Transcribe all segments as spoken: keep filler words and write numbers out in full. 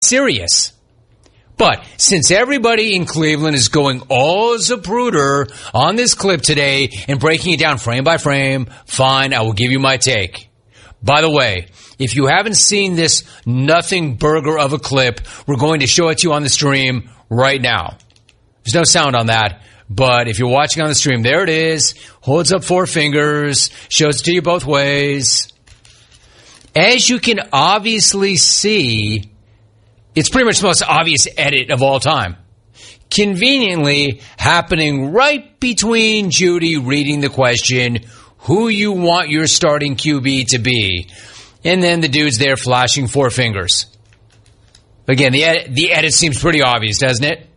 serious. But since everybody in Cleveland is going all Zapruder on this clip today and breaking it down frame by frame, fine, I will give you my take. By the way, if you haven't seen this nothing burger of a clip, we're going to show it to you on the stream right now. There's no sound on that, but if you're watching on the stream, there it is. Holds up four fingers, shows it to you both ways. As you can obviously see, it's pretty much the most obvious edit of all time. Conveniently happening right between Judy reading the question, who you want your starting Q B to be, and then the dude's there flashing four fingers. Again, the edit, the edit seems pretty obvious, doesn't it?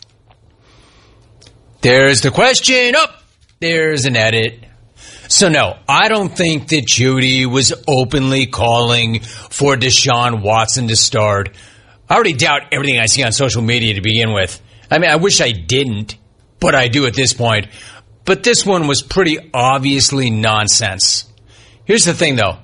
There's the question. Oh, there's an edit. So no, I don't think that Judy was openly calling for Deshaun Watson to start. I already doubt everything I see on social media to begin with. I mean, I wish I didn't, but I do at this point. But this one was pretty obviously nonsense. Here's the thing, though.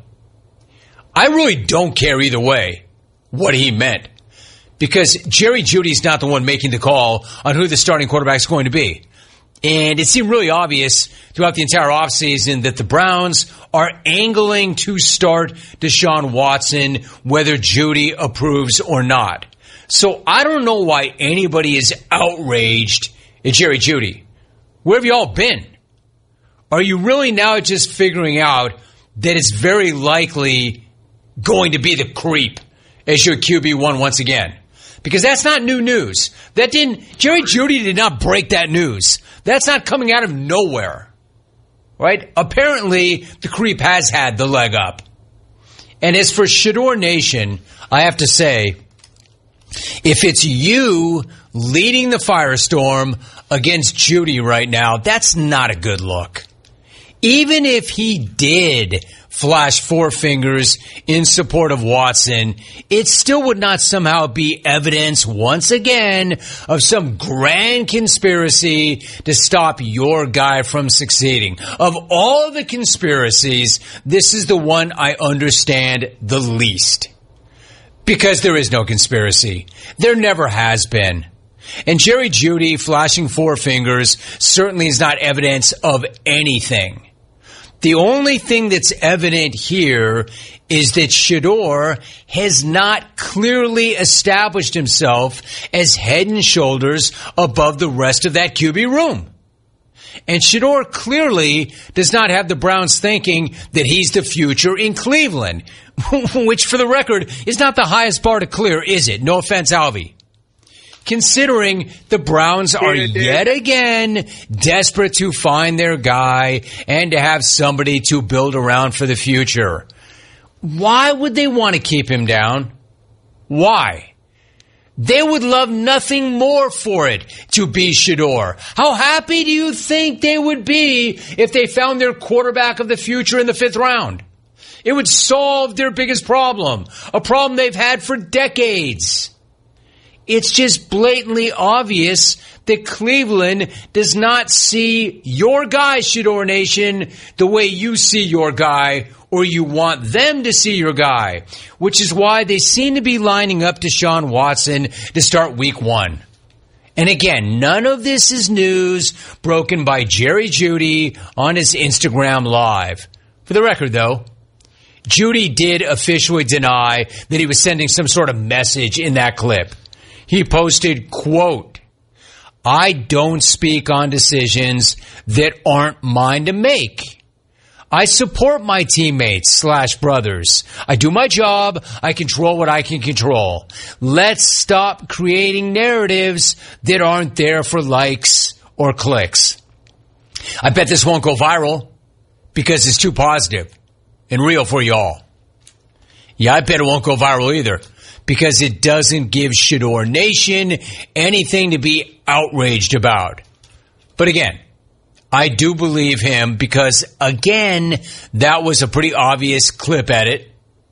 I really don't care either way what he meant, because Jerry Jeudy's not the one making the call on who the starting quarterback is going to be. And it seemed really obvious throughout the entire offseason that the Browns are angling to start Deshaun Watson, whether Jeudy approves or not. So I don't know why anybody is outraged at Jerry Jeudy. Where have you all been? Are you really now just figuring out that it's very likely going to be the creep as your Q B one once again? Because that's not new news. That didn't, Jerry Jeudy did not break that news. That's not coming out of nowhere. Right? Apparently, the creep has had the leg up. And as for Shador Nation, I have to say, if it's you leading the firestorm against Jeudy right now, that's not a good look. Even if he did flash four fingers in support of Watson, it still would not somehow be evidence, once again, of some grand conspiracy to stop your guy from succeeding. Of all the conspiracies, this is the one I understand the least. Because there is no conspiracy. There never has been. And Jerry Jeudy flashing four fingers certainly is not evidence of anything. The only thing that's evident here is that Shador has not clearly established himself as head and shoulders above the rest of that Q B room. And Shador clearly does not have the Browns thinking that he's the future in Cleveland, which, for the record, is not the highest bar to clear, is it? No offense, Alvy. Considering the Browns are yet again desperate to find their guy and to have somebody to build around for the future. Why would they want to keep him down? Why? They would love nothing more for it to be Shador. How happy do you think they would be if they found their quarterback of the future in the fifth round? It would solve their biggest problem, a problem they've had for decades. It's just blatantly obvious that Cleveland does not see your guy, Shador Nation, the way you see your guy, or you want them to see your guy, which is why they seem to be lining up Deshaun Watson to start week one. And again, none of this is news broken by Jerry Jeudy on his Instagram Live. For the record, though, Jeudy did officially deny that he was sending some sort of message in that clip. He posted, quote, "I don't speak on decisions that aren't mine to make. I support my teammates slash brothers. I do my job. I control what I can control. Let's stop creating narratives that aren't there for likes or clicks." I bet this won't go viral because it's too positive and real for y'all. Yeah, I bet it won't go viral either, because it doesn't give Shador Nation anything to be outraged about. But again, I do believe him because, again, that was a pretty obvious clip edit.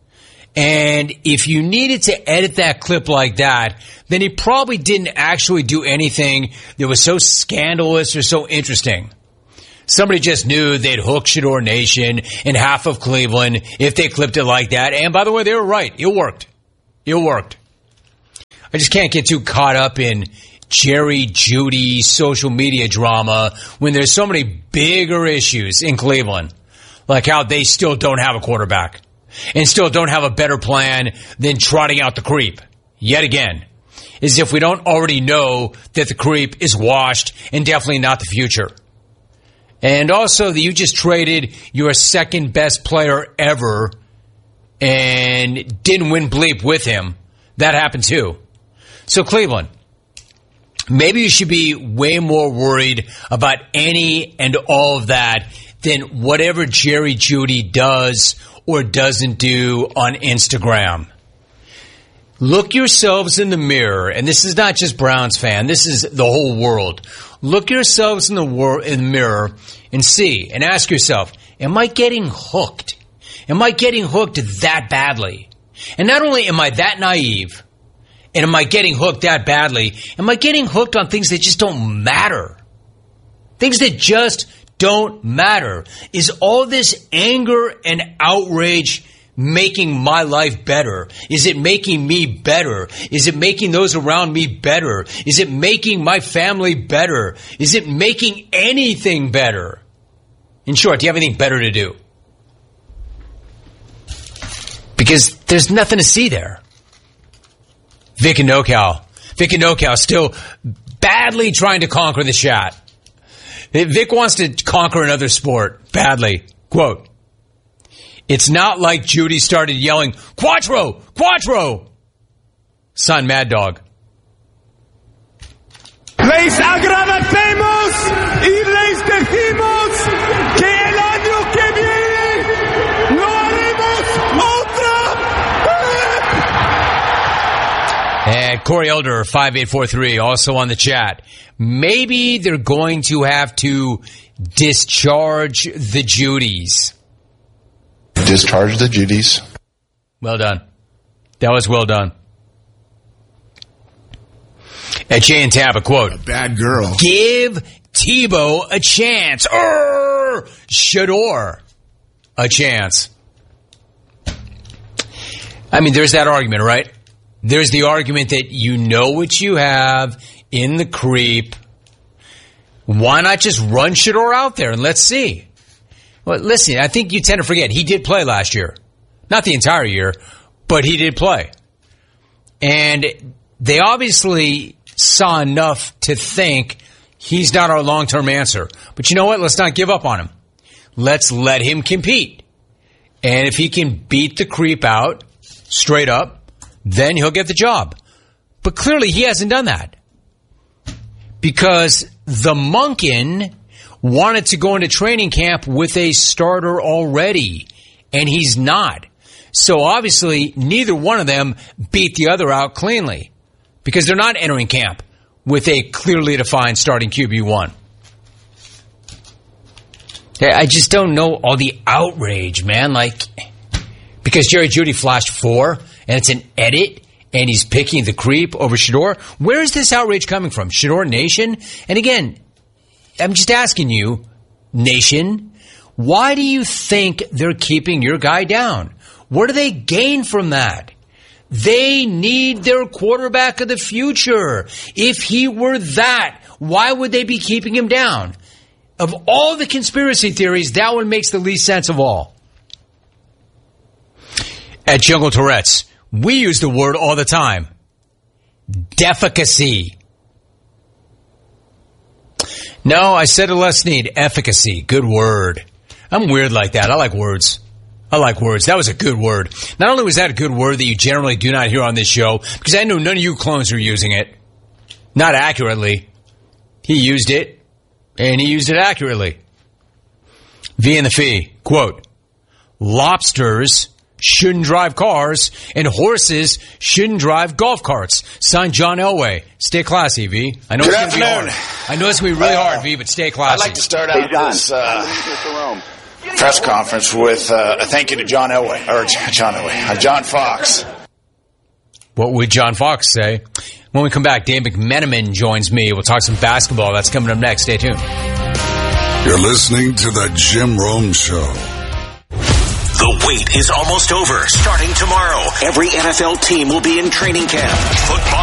And if you needed to edit that clip like that, then he probably didn't actually do anything that was so scandalous or so interesting. Somebody just knew they'd hook Shador Nation in half of Cleveland if they clipped it like that. And by the way, they were right. It worked. It worked. I just can't get too caught up in Jerry Jeudy social media drama when there's so many bigger issues in Cleveland, like how they still don't have a quarterback and still don't have a better plan than trotting out the creep yet again, as if we don't already know that the creep is washed and definitely not the future. And also that you just traded your second best player ever and didn't win bleep with him. That happened too. So Cleveland, maybe you should be way more worried about any and all of that than whatever Jerry Jeudy does or doesn't do on Instagram. Look yourselves in the mirror, and this is not just Browns fan, this is the whole world. Look yourselves in the, wor- in the mirror and see, and ask yourself, am I getting hooked? Am I getting hooked that badly? And not only am I that naive, and am I getting hooked that badly, am I getting hooked on things that just don't matter? Things that just don't matter. Is all this anger and outrage making my life better? Is it making me better? Is it making those around me better? Is it making my family better? Is it making anything better? In short, do you have anything better to do? Because there's nothing to see there. Vic and NoCal. Vic and NoCal still badly trying to conquer the chat. Vic wants to conquer another sport badly. Quote, it's not like Jeudy started yelling, Quattro! Quattro! Son, Mad Dog. Les agradecemos y les decimos que el año que viene lo haremos otra. And Corey Elder, five eight four three, also on the chat. Maybe they're going to have to discharge the Judys. Discharge the Judys. Well done. That was well done. At Jay and Tab, a quote. A bad girl. Give Tebow a chance. Or Shador a chance. I mean, there's that argument, right? There's the argument that you know what you have in the creep. Why not just run Shador out there and let's see? Well, listen, I think you tend to forget. He did play last year. Not the entire year, but he did play. And they obviously saw enough to think he's not our long-term answer. But you know what? Let's not give up on him. Let's let him compete. And if he can beat the creep out straight up, then he'll get the job. But clearly he hasn't done that. Because the Monken wanted to go into training camp with a starter already, and he's not. So obviously, neither one of them beat the other out cleanly because they're not entering camp with a clearly defined starting Q B one. I just don't know all the outrage, man. Like, because Jerry Jeudy flashed four, and it's an edit, and he's picking the creep over Shador. Where is this outrage coming from? Shador Nation? And again, I'm just asking you, Nation, why do you think they're keeping your guy down? What do they gain from that? They need their quarterback of the future. If he were that, why would they be keeping him down? Of all the conspiracy theories, that one makes the least sense of all. At Jungle Tourette's, we use the word all the time. Defecacy. No, I said it less need. Efficacy. Good word. I'm weird like that. I like words. I like words. That was a good word. Not only was that a good word that you generally do not hear on this show, because I know none of you clones are using it. Not accurately. He used it, and he used it accurately. V in the Fee. Quote, lobsters shouldn't drive cars, and horses shouldn't drive golf carts. Signed, John Elway. Stay classy, V. I know Good it's going to be hard. I know it's going to be really uh, hard, V, but stay classy. I'd like to start out hey, John. this uh, press conference with uh, a thank you to John Elway, or John Elway, uh, John Fox. What would John Fox say? When we come back, Dave McMenamin joins me. We'll talk some basketball. That's coming up next. Stay tuned. You're listening to the Jim Rome Show. The wait is almost over. Starting tomorrow, every N F L team will be in training camp. Football